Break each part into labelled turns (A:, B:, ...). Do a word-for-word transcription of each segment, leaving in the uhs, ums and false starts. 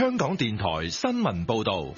A: 香港電台新聞報道。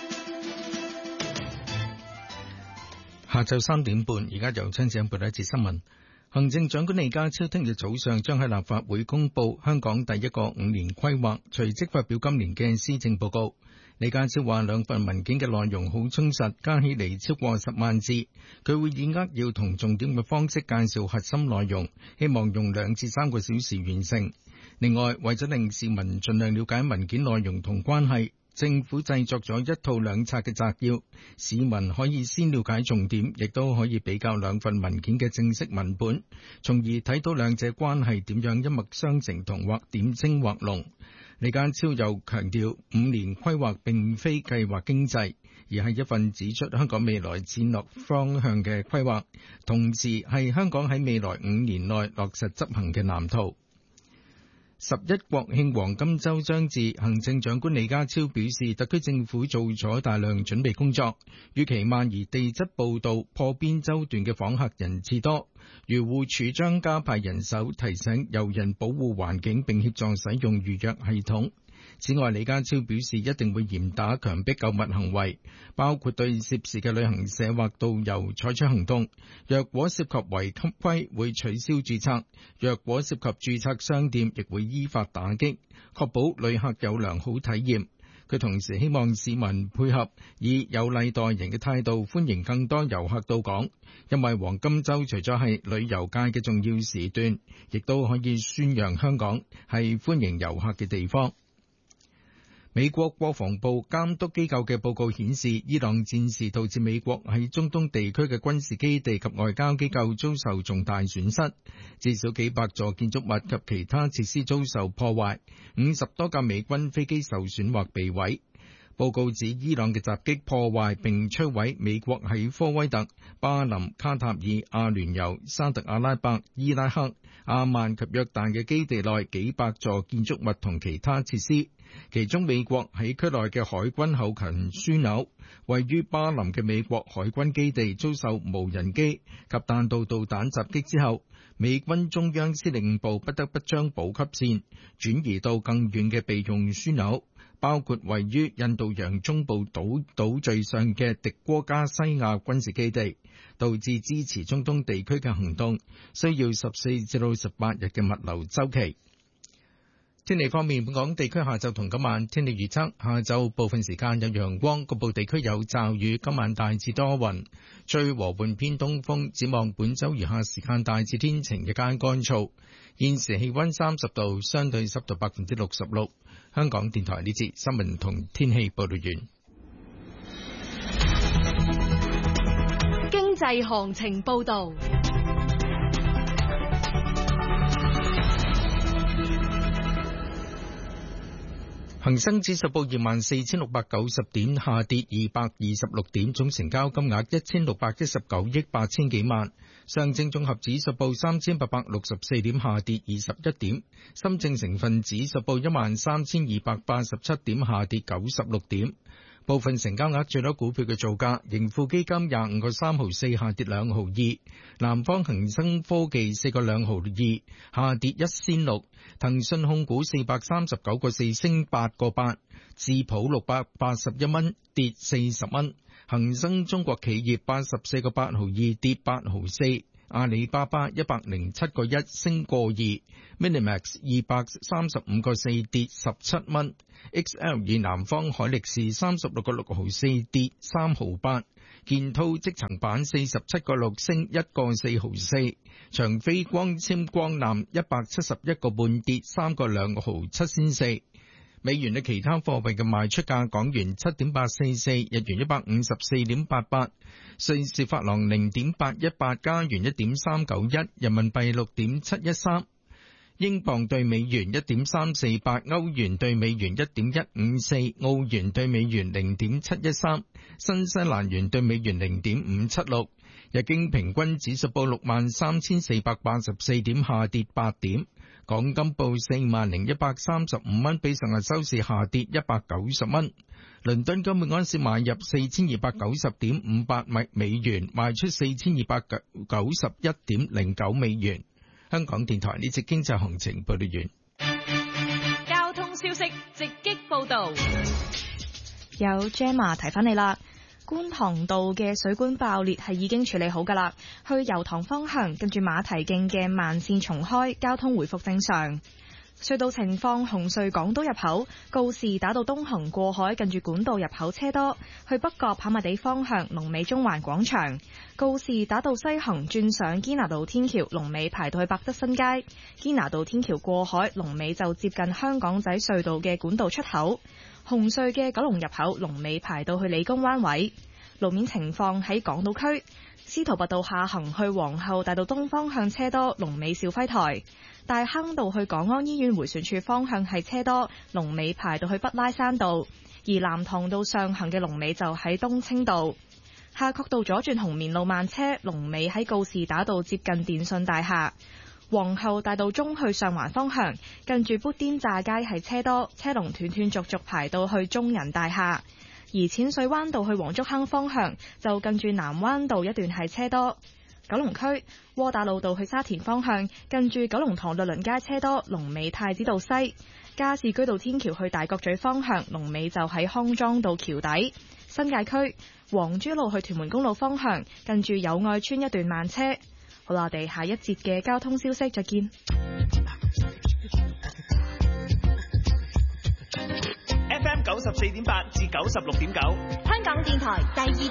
B: 下晝三點半，而家由張子欣報道一節新聞。行政長官李家超聽日早上將喺立法會公布香港第一個五年規劃，隨即發表今年嘅施政報告。李家超話兩份文件嘅內容好充實，加起嚟超過十萬字。佢會以扼要同重點嘅方式介紹核心內容，希望用兩至三個小時完成。另外，為咗令市民盡量了解文件內容同關係，政府製作咗一套兩冊嘅摘要，市民可以先了解重點，亦都可以比較兩份文件嘅正式文本，從而睇到兩者關係點樣一脈相承同或點睛或濃。李家超又強調，五年規劃並非計劃經濟，而係一份指出香港未來戰略方向嘅規劃，同時係香港喺未來五年內落實執行嘅藍圖。十一國慶黃金週將至，行政長官李家超表示，特區政府做咗大量準備工作，與其萬宜地質報道破邊洲段嘅訪客人次多，漁護署將加派人手提醒遊人保護環境並協助使用預約系統。此外，李家超表示一定會嚴打強迫購物行為，包括對涉事嘅旅行社或導遊採取行動。若果涉及違規，會取消註冊；若果涉及註冊商店，亦會依法打擊，確保旅客有良好體驗。佢同時希望市民配合，以有禮待人嘅態度歡迎更多遊客到港，因為黃金週除咗係旅遊界嘅重要時段，亦都可以宣揚香港係歡迎遊客嘅地方。美國國防部監督機構嘅報告顯示，伊朗戰事導致美國喺中東地區嘅軍事基地及外交機構遭受重大損失，至少幾百座建築物及其他設施遭受破壞，五十多架美軍飛機受損或被毀。報告指伊朗嘅襲擊破壞並摧毀美國喺科威特、巴林、卡塔爾、阿聯酋、沙特阿拉伯、伊拉克、阿曼及約旦嘅基地內幾百座建築物同其他設施，其中美國喺區內嘅海軍後勤樞紐，位於巴林嘅美國海軍基地遭受無人機及彈道導彈襲擊之後，美軍中央司令部不得不將補給線轉移到更遠嘅備用樞紐，包括位於印度洋中部島島嶼上嘅迪戈加西亞軍事基地，導致支持中東地區嘅行動需要十四至到十八日嘅物流週期。天氣方面，本港地區下晝同今晚天氣預測：下晝部分時間有陽光，局部地區有驟雨；今晚大致多雲，吹和緩偏東風。展望本週餘下時間大致天晴，日間乾燥。現時氣溫三十度，相對濕度百分之六十六。香港電台呢節新聞同天氣報道完。
C: 經濟行情報道。
B: 恒生指數報二萬四千六百九十點，下跌二百二十六點，總成交金額一千六百一十九億八千幾萬。上證綜合指數報三千八百六十四點，下跌二十一點。深證成分指數報一萬三千二百八十七點，下跌九十六點。部分成交額最多股票嘅造價，盈富基金廿五個三毫四，下跌兩毫二；南方恒生科技四個兩毫二，下跌一仙六；騰訊控股四百三十九個四，升八個八；智普六百八十一蚊，跌四十蚊；恒生中國企業八十四個八毫二，跌八毫四；阿里巴巴一百零七個一，升個二；Minimax 二百三十五個四，跌十七蚊。X L 以南方海力士三十六個六毫四，跌三毫八，建滔積層板四十七個六，升一個四毫四，長飛光纖光纜一百七十一個半，跌三個兩毫七仙四。美元嘅其他貨幣嘅賣出價：港元七點八四四，日元一百五十四點八八，瑞士法郎零點八一八，加元一點三九一，人民幣六點七一三。英鎊兌美元一點三四八，歐元兌美元一點一五四，澳元兌美元零點七一三，新西蘭元兌美元零點五七六。日經平均指數報六萬三千四百八十四點，下跌八點。港金報四萬零一百三十五蚊，比上日收市下跌一百九十蚊。倫敦金每安士買入四千二百九十點五八美元，賣出四千二百九十一點零九美元。香港電台呢節經濟行情報道完。
C: 交通消息直擊報道。
D: 有 Gemma 提翻你啦，觀塘道嘅水管爆裂係已經處理好噶啦，去油塘方向跟住馬蹄徑嘅慢線重開，交通回復正常。隧道情況：紅隧港島入口告士打道東行過海，近住管道入口車多；去北角跑馬地方向龍尾中環廣場。告士打道西行轉上堅拿道天橋，龍尾排到去百德新街。堅拿道天橋過海，龍尾就接近香港仔隧道嘅管道出口。紅隧嘅九龍入口龍尾排到去理工灣位。路面情況喺港島區，司徒拔道下行去皇后大道東方向車多，龍尾兆輝台。大坑道去港安醫院迴旋處方向係車多，龍尾排到去北拉山道。而南塘道上行嘅龍尾就喺東青道。夏慤道左轉紅棉路慢車，龍尾喺告士打道接近電訊大廈。皇后大道中去上環方向，近住砵甸乍街係車多，車龍斷斷續續排到去中人大廈。而淺水灣道去黃竹坑方向，就近住南灣道一段係車多。九龍區窩打老道去沙田方向，近住九龍塘律倫街車多，龍尾太子道西。加士居道天橋去大角咀方向，龍尾就喺康莊道橋底。新界區黃珠路去屯門公路方向，近住友愛村一段慢車。好啦，我哋下一節嘅交通消息再見。
E: F M 九十四點八至九十六點九，
F: 香港電台第二